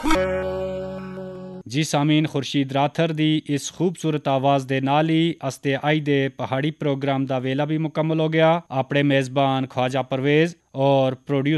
जी सामीन, खुर्शीद राथर दी इस खूबसूरत आवाज़ दे नाल ही अस्ते आई दे पहाड़ी प्रोग्राम दा वेला भी मुकम्मल हो गया। अपने मेज़बान ख्वाजा परवेज़ और प्रोड्यूसर